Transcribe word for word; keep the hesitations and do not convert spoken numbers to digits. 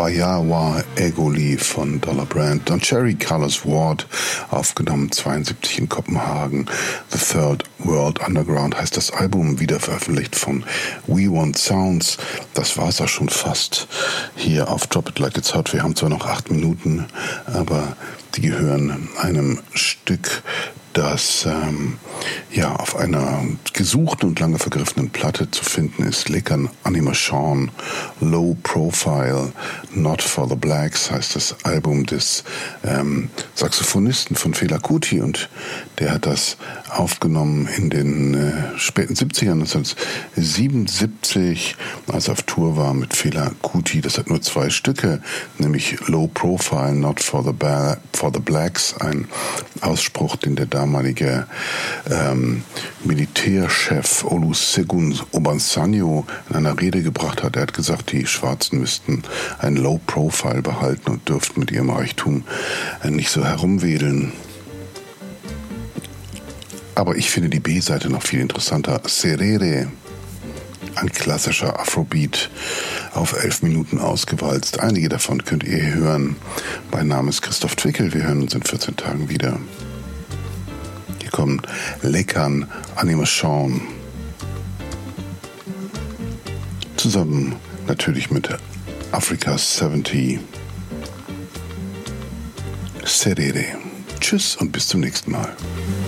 Wayawa Egoli von Dollar Brand, dann Cherry Colors Ward, aufgenommen zweiundsiebzig in Kopenhagen. The Third World Underground heißt das Album, wieder veröffentlicht von We Want Sounds. Das war's auch schon fast hier auf Drop It Like It's Hot. Wir haben zwar noch acht Minuten, aber die gehören einem Stück, das ähm, ja auf einer gesuchten und lange vergriffenen Platte zu finden ist. Lekan Animation, Low Profile, Not for the Blacks heißt das Album des ähm, Saxophonisten von Fela Kuti, und der hat das aufgenommen in den äh, späten siebzigern, neunzehnhundertsiebenundsiebzig, als er auf Tour war mit Fela Kuti. Das hat nur zwei Stücke, nämlich Low Profile, Not for the, ba- for the Blacks, ein Ausspruch, den der damalige ähm, Militärchef Olusegun Obasanjo in einer Rede gebracht hat. Er hat gesagt, die Schwarzen müssten ein Low Profile behalten und dürften mit ihrem Reichtum äh, nicht so herumwedeln. Aber ich finde die B-Seite noch viel interessanter. Serere, ein klassischer Afrobeat, auf elf Minuten ausgewalzt. Einige davon könnt ihr hören. Mein Name ist Christoph Twickel. Wir hören uns in vierzehn Tagen wieder. Hier kommt Lekan Animation. Zusammen natürlich mit Africa siebzig. Serere. Tschüss und bis zum nächsten Mal.